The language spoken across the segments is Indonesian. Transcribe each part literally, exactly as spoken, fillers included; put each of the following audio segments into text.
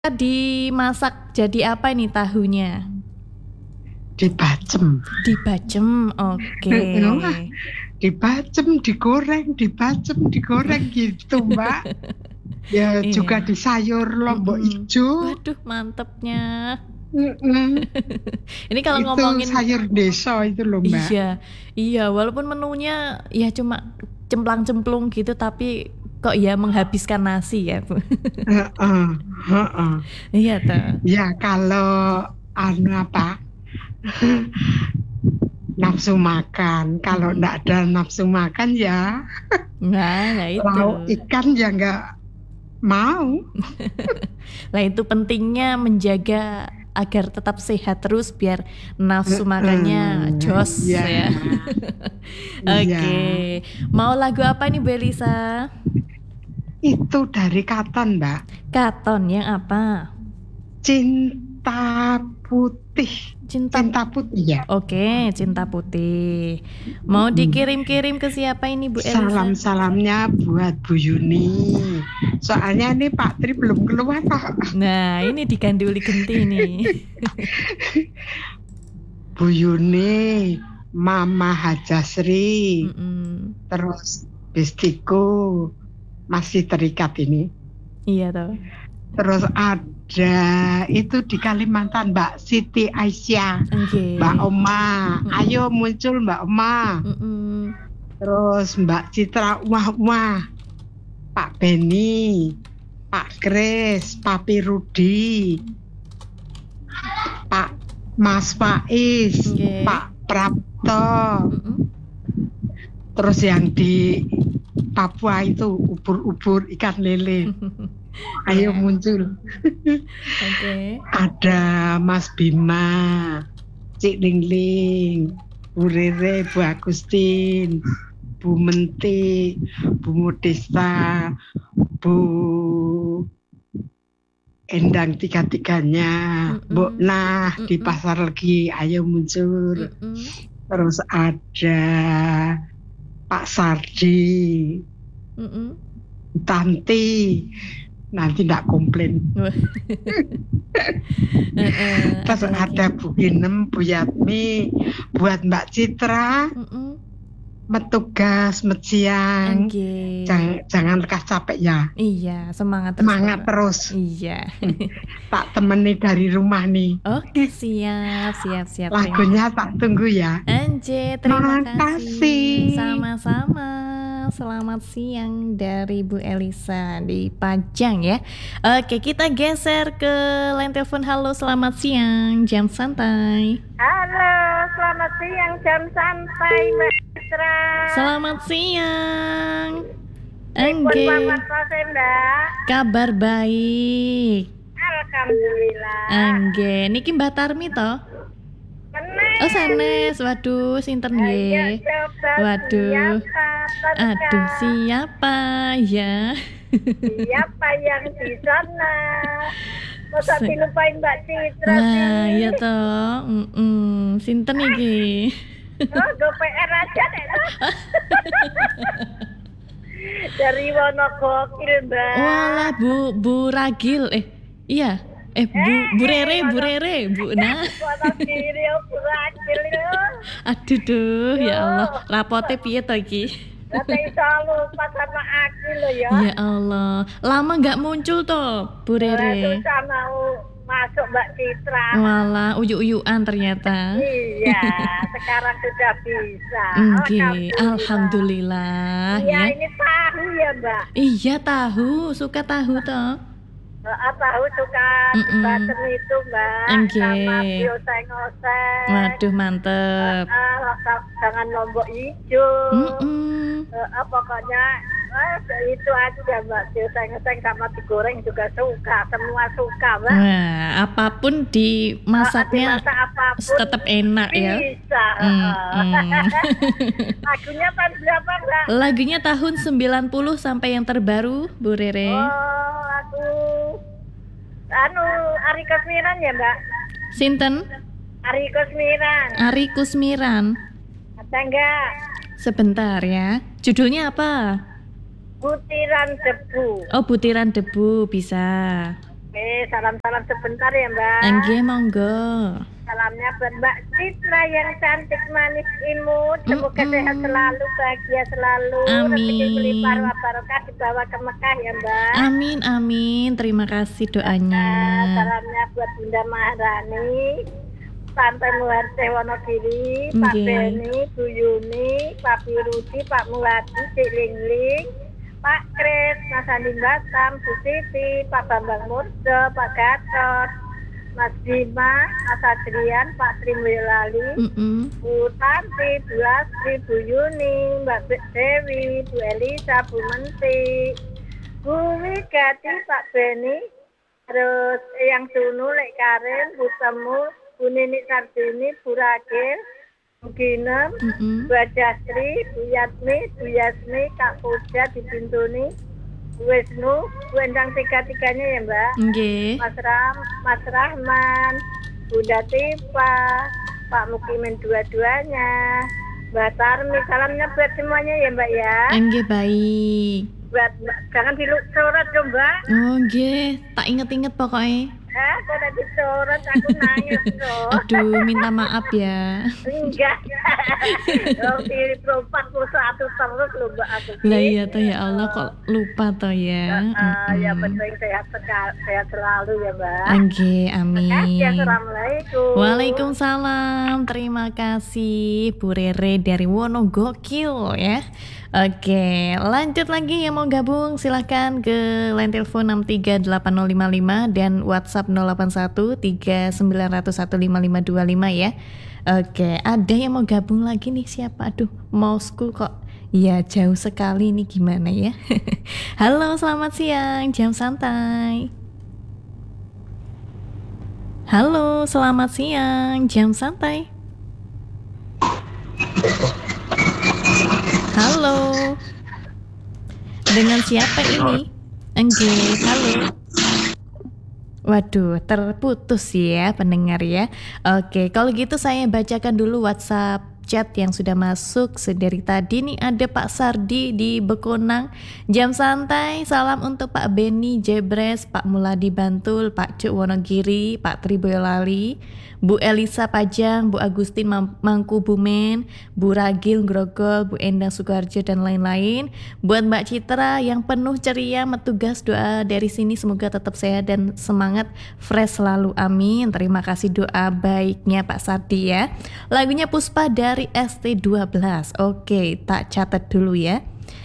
Dimasak jadi apa ini tahunya? Dibacem. Dibacem, oke. Wah, dibacem, digoreng, dibacem, digoreng gitu, Mbak. Ya Iya. juga di sayur lombok Mm-mm. ijo. Waduh, mantepnya. Mm-mm. Ini kalau Itu ngomongin sayur desa itu loh, Mbak. Iya, iya. Walaupun menunya ya cuma cemplang-cemplung gitu, tapi kok ya menghabiskan nasi ya, Bu. Heeh, heeh. Iya toh. Ya kalau anu apa nafsu makan. Kalau Mm-mm. nggak ada nafsu makan ya Nah, nah lauk itu. ikan ya nggak mau. Nah itu pentingnya menjaga agar tetap sehat terus biar nafsu makannya Heeh, jos ya, ya. iya. Oke, mau lagu apa nih Belisa? Itu dari Katon, Mbak. Katon yang apa? Cinta Putih. Cinta. Cinta Putih ya. Oke, Cinta Putih. Mau dikirim-kirim ke siapa ini Bu Elisa? Salam-salamnya buat Bu Yuni. Soalnya ini Pak Tri belum keluar kok. Nah, ini diganduli genti nih. Bu Yuni, Mama Hajasri, Mm-mm. terus Bestiku masih terikat ini. Iya toh. Terus ada itu di Kalimantan Mbak Siti Aisyah, Oke. Mbak Oma, ayo muncul Mbak Oma. Mm-mm. Terus Mbak Citra Wah Wah, Pak Beni, Pak Kris, Papi Rudi, Pak Mas Faiz, Oke. Pak Prapto. Mm-mm. Terus yang di Papua itu ubur-ubur ikan lele. Ayo Ya. muncul. Oke. Ada Mas Bima, Cik Lingling, Bu Rere, Bu Agustin, Bu Menti, Bu Modesta, Bu Endang tiga-tiganya, Mm-mm. Bu Nah di Mm-mm. Pasar Legi, ayo muncul. Mm-mm. Terus ada Pak Sardi, Mm-mm. Tanti, nanti nggak komplain. Wah. Eh-eh, Terus apa lagi? ada Bu Inem, Bu Yatmi, buat Mbak Citra, Mm-mm. metugas, metsiang, Oke. jangan, jangan lekas capek ya. Iya, semangat terus. Semangat Bapak. terus. Iya. Tak temani dari rumah nih. Oke, siap, siap, siap. Lagunya tak tunggu ya. Anje, terima Makasih. kasih. Sama-sama. Selamat siang dari Bu Elisa di Pajang ya. Oke, kita geser ke line telepon. Halo, selamat siang, jam santai. Halo, selamat siang, jam santai Mbak Citra. Selamat siang. Pripun Angge, papat sore, Mbak? kabar baik. Alhamdulillah. Angge, niki Mbak Tarmi toh? Meneh. Oh sanes, waduh, sinten Ayo nggih? coba Waduh. siapa terka? Aduh, siapa ya? Siapa yang di sana? Masa Se- dilupain Mbak Citra Nah, sih? iya toh. Mm-mm. Sinten iki? Oh, go P R aja deh. Dari Wonogokil, Mbak. Walah, Bu Bu Ragil. Eh, iya. Eh, Bu Bu Rere, Bu Rere, Bu. Nah, Wonogiri Burakil itu. aduh duh, ya Allah. Rapote piye to iki? Nanti iso lupa sama aku loh ya. Ya Allah, lama nggak muncul toh, Bu Itu Rere. sama mau masuk Mbak Citra. Walah, uyu-uyuan ternyata. Iya, sekarang sudah bisa. Oke, alhamdulillah Iya, ya. ini tahu ya Mbak. Iya tahu, suka tahu toh. Uh, tahu suka Mm-mm. bacem itu Mbak. Oke. Sama bioseng-oseng. Waduh mantep. Uh, uh, jangan lombok hijau. Mm-mm. Uh, uh, pokoknya uh, itu aja Mbak. Bioseng-oseng sama digoreng juga suka. Semua suka Mbak. Wah, apapun dimasaknya Dimasak apapun tetap enak ya. bisa. Mm-mm. Lagunya tahun berapa Mbak? Lagunya tahun sembilan puluh sampai yang terbaru, Bu Rere. Oh, lagu anu Ari Kusmiran ya Mbak? Sinten? Ari Kusmiran. Ari Kusmiran. Ada enggak? Sebentar ya. Judulnya apa? Butiran Debu. Oh, Butiran Debu bisa. Oke, salam-salam sebentar ya Mbak. Angge monggo. Salamnya buat Mbak Citra yang cantik, manis, imut. Semoga Mm-mm. sehat selalu, bahagia selalu. Amin. Rezeki melimpah, barokah dibawa ke Mekah ya Mbak. Amin amin. Terima kasih Nah, doanya. salamnya buat Bunda Maharani, Tante Muharse Wonogiri, Pak Nggih. Beni, Bu Yuni, Pak Birudi, Pak Muladi, Cik Lingling, Pak Kris, Mas Andi Batam, Bu Siti, Pak Bambang Murjo, Pak Gatot, Mas Bima, Mas Adrian, Pak Tri Boyolali, Mm-mm. Bu Tanti, Bu Lastri, Bu Yuni, Mbak Dewi, Bu Elisa, Bu Menti, Bu Wigati, Pak Beni, terus yang Sunu, Lek Karen, Bu Temu, Bu Nini Sardini, Bu Ragil, Bu Ginem, Mm-mm. Bu Jastri, Bu Yatmi, Bu Yasmi, Kak Puja di Bintuni, Bu Wisnu, Bu Endang tiga-tiganya ya Mbak, Nggih. Mas Ram, Mas Rahman, Bunda Tipa, Pak Mukimin dua-duanya, Mbak Tarmi, salamnya buat semuanya ya Mbak ya. Nggih baik. Buat jangan disorot dong Mbak. Oh nggih, tak inget-inget pokoknya. Eh, kok udah disorot aku nangis loh. Aduh, minta maaf ya. Enggak. Oh, di empat puluh satu terus loh Mbak aku. Lah iya toh ya Allah kok lupa toh ya. Ah, ya Mm-mm. penting sehat sekali, sehat selalu ya Mbak. Nggih, Makasih, amin. Assalamualaikum. Waalaikumsalam. Terima kasih Bu Rere dari Wonogokil ya. Oke, lanjut lagi yang mau gabung silahkan ke line telepon enam tiga delapan nol lima lima dan WhatsApp nol delapan satu tiga sembilan nol satu lima lima dua lima ya. Oke, ada yang mau gabung lagi nih siapa? Aduh, mouseku kok ya jauh sekali nih gimana ya. Halo, selamat siang, jam santai. Halo, selamat siang, jam santai. Halo. Dengan siapa ini? Enggih, halo. Waduh, terputus ya pendengar ya. Oke, kalau gitu saya bacakan dulu WhatsApp chat yang sudah masuk sedari tadi nih. Ada Pak Sardi di Bekonang, jam santai, salam untuk Pak Beni Jebres, Pak Muladi Bantul, Pak Cuk Wonogiri, Pak Tri Boyolali, Bu Elisa Pajang, Bu Agustin Mam- Mangkubumen, Bu Ragil Grogol, Bu Endang Sukoharjo dan lain-lain. Buat Mbak Citra yang penuh ceria metugas, doa dari sini semoga tetap sehat dan semangat, fresh selalu, amin. Terima kasih doa baiknya Pak Sardi ya. Lagunya Puspa dari S T dua belas. Oke, tak catat dulu ya.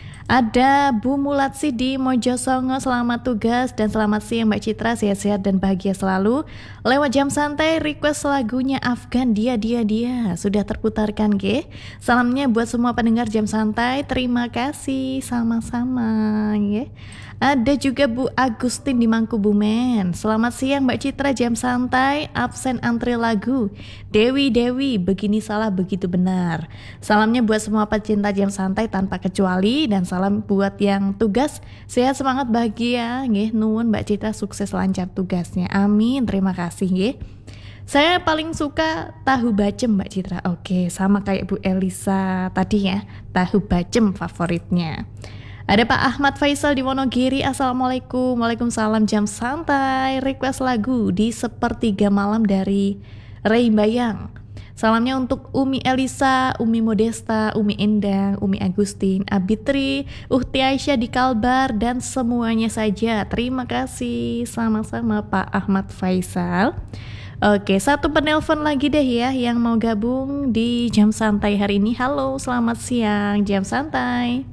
Ada Bu Mulatsi di Mojosongo, selamat tugas dan selamat siang Mbak Citra, sehat-sehat dan bahagia selalu. Lewat jam santai request lagunya Afgan Dia Dia Dia sudah terputarkan ge. Salamnya buat semua pendengar jam santai, terima kasih sama-sama ya. Ada juga Bu Agustin di Mangkubumen, selamat siang Mbak Citra, jam santai, absen antri lagu Dewi Dewi begini salah begitu benar. Salamnya buat semua pecinta jam santai tanpa kecuali dan salam buat yang tugas, sehat semangat bahagia nggih. Nuwun Mbak Citra, sukses lancar tugasnya, amin. Terima kasih nggih. Saya paling suka tahu bacem Mbak Citra. Oke, sama kayak Bu Elisa tadi ya, tahu bacem favoritnya. Ada Pak Ahmad Faisal di Wonogiri, assalamualaikum. Waalaikumsalam, jam santai, request lagu di sepertiga malam dari Ray Bayang. Salamnya untuk Umi Elisa, Umi Modesta, Umi Endang, Umi Agustin, Abitri, Uhti Aisyah di Kalbar dan semuanya saja. Terima kasih sama-sama Pak Ahmad Faisal. Oke, satu penelpon lagi deh ya yang mau gabung di jam santai hari ini. Halo, selamat siang, jam santai.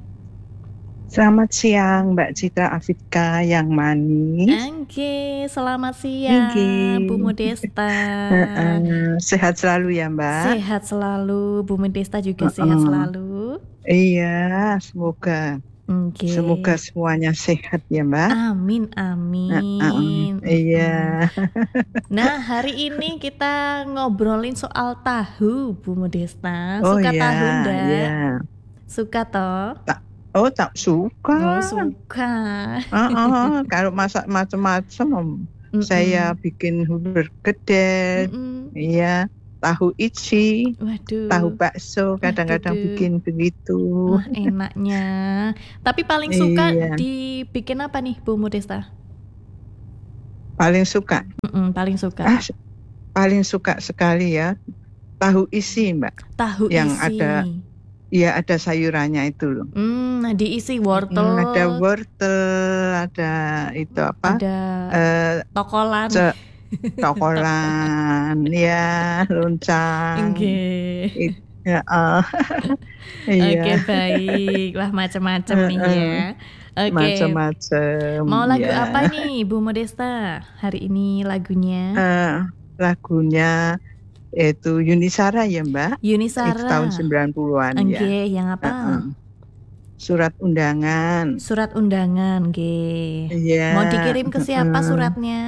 Selamat siang Mbak Citra Afidka yang manis. Oke, selamat siang Nggih. Bu Modesta. Uh-uh, sehat selalu ya Mbak. Sehat selalu, Bu Modesta juga Uh-uh. sehat selalu. Iya, semoga Oke. semoga semuanya sehat ya Mbak. Amin, amin. Uh-uh. Iya. Nah, hari ini kita ngobrolin soal tahu, Bu Modesta. Oh Suka iya, tahu enggak? iya. Suka toh? Oh tak suka. Oh, suka. Uh-uh, kalau masak macam-macam, Mm-mm. saya bikin hubur gede, Mm-mm. iya, tahu isi, Waduh. tahu bakso, kadang-kadang Waduh. bikin begitu. Wah, enaknya. Tapi paling suka Iya. dibikin apa nih Bu Modesta? Paling suka. Mm-mm, paling suka. Ah, paling suka sekali ya. Tahu isi, Mbak. Tahu yang isi. ada ya ada sayurannya itu loh. Hmm, diisi wortel. Hmm, ada wortel, ada itu apa? Ada eh, tokolan. ce- tokolan, ya, loncang. Nggih. It- ya, eh, iya. Oke, baik. Wah, macam-macam nih ya. Oke. Macam-macam. Mau lagu ya. apa nih, Bu Modesta? Hari ini lagunya Eh, lagunya itu Yuni Shara ya, Mbak. Yuni Itu Shara. tahun sembilan puluhan ya. Nggih, yang apa? Heeh. Surat undangan. Surat undangan, nggih. Iya. Mau dikirim ke siapa Heeh. suratnya?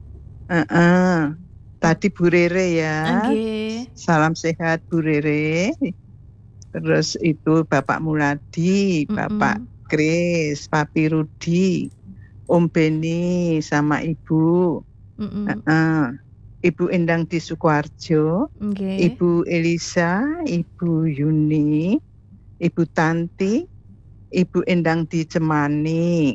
Heeh. Tadi Bu Rere ya. Nggih. Salam sehat Bu Rere. Terus itu Bapak Muladi, Mm-mm. Bapak Kris, Papi Rudi, Om Beni sama Ibu. Mm-mm. Heeh. Ibu Endang di Sukoharjo, Nggih. Ibu Elisa, Ibu Yuni, Ibu Tanti, Ibu Endang di Cemani,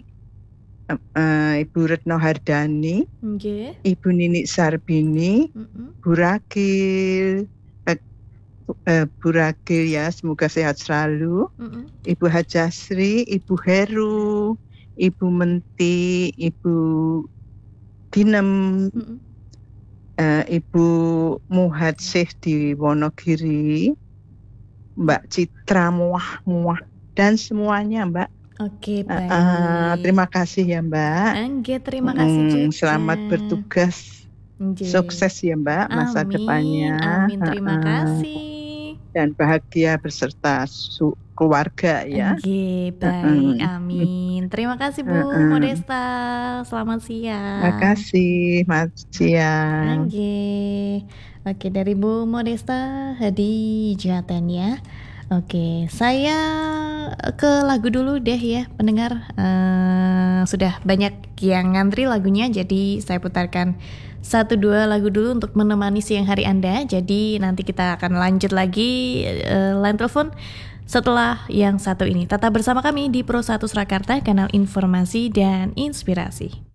eh, Ibu Retno Hardani, Nggih. Ibu Nini Sarbini, Mm-mm. Bu Ragil, eh, eh, Bu Ragil ya, semoga sehat selalu. Mm-mm. Ibu Hajasri, Ibu Heru, Ibu Menti, Ibu Dinem, Mm-mm. eh, Ibu Muhadsih di Wonogiri, Mbak Citra Muah Muah dan semuanya Mbak. Oke, Eh, baik. eh, terima kasih ya Mbak. Nggih, terima kasih Mm, juga. selamat bertugas, Nggih. sukses ya Mbak masa Amin, depannya. amin, terima Eh, eh, kasih. dan bahagia beserta su- keluarga ya. Nggih, baik, Mm-mm. amin. Terima kasih Bu Mm-mm. Modesta. Selamat siang. Terima kasih Mas Siang. Oke, oke dari Bu Modesta di Jaten ya. Oke, saya ke lagu dulu deh ya pendengar. Eh, sudah banyak yang ngantri lagunya, jadi saya putarkan satu dua lagu dulu untuk menemani siang hari Anda. Jadi nanti kita akan lanjut lagi eh, line telepon setelah yang satu ini. Tetap bersama kami di Pro satu Surakarta, kanal informasi dan inspirasi.